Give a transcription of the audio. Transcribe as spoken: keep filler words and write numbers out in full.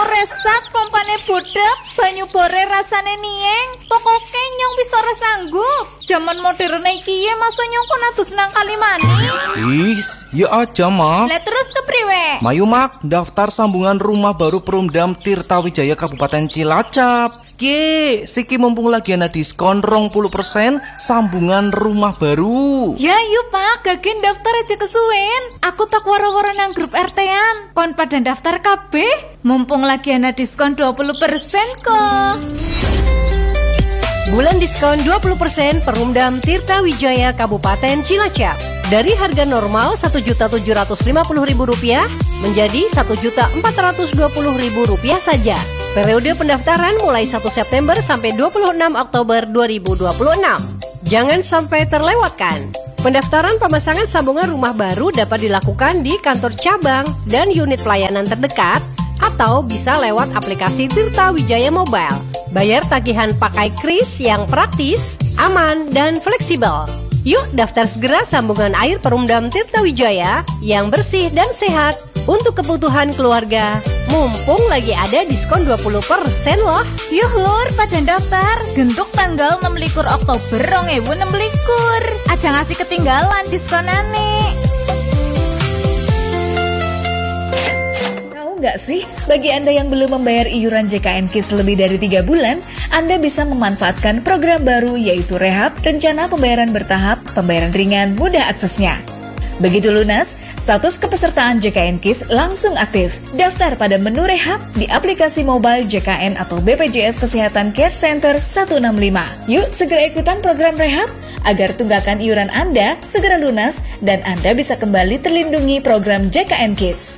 resak, pompane budek, banyu bore rasane nieng. Pokoknya nyong bisa ora sanggup. Zaman modern iki ya masa nyong kon adus nang Kalimani. Is, ya aja mak. Lah terus kepriwe? Mayu mak, daftar sambungan rumah baru Perumdam Tirtawijaya Kabupaten Cilacap. Ye, siki mumpung lagi ana diskon dua puluh persen sambungan rumah baru. Ya yuk pak, gagen daftar aja kesuwen. Aku tak waro-waro nang grup R T-an. Kon pada daftar kabeh. Mumpung lagi ana diskon dua puluh persen kok. Bulan diskon dua puluh persen Perumdam Tirtawijaya Kabupaten Cilacap. Dari harga normal satu juta tujuh ratus lima puluh ribu rupiah menjadi satu juta empat ratus dua puluh ribu rupiah saja. Periode pendaftaran mulai satu September sampai dua puluh enam Oktober dua ribu dua puluh enam. Jangan sampai terlewatkan. Pendaftaran pemasangan sambungan rumah baru dapat dilakukan di kantor cabang dan unit pelayanan terdekat atau bisa lewat aplikasi Tirtawijaya Mobile. Bayar tagihan pakai kris yang praktis, aman, dan fleksibel. Yuk daftar segera sambungan air Perumdam Tirtawijaya yang bersih dan sehat untuk kebutuhan keluarga. Mumpung lagi ada diskon dua puluh persen loh. Yuh lur, pada daftar. Gentuk tanggal enam belas Oktober dua ribu enam belas. Aja ngasih ketinggalan diskonane. Nggak sih, bagi Anda yang belum membayar iuran J K N K I S lebih dari tiga bulan, Anda bisa memanfaatkan program baru yaitu Rehab, rencana pembayaran bertahap, pembayaran ringan, mudah aksesnya. Begitu lunas, status kepesertaan J K N K I S langsung aktif. Daftar pada menu Rehab di aplikasi mobile J K N atau B P J S Kesehatan Care Center seratus enam puluh lima. Yuk segera ikutan program Rehab agar tunggakan iuran Anda segera lunas dan Anda bisa kembali terlindungi program J K N K I S.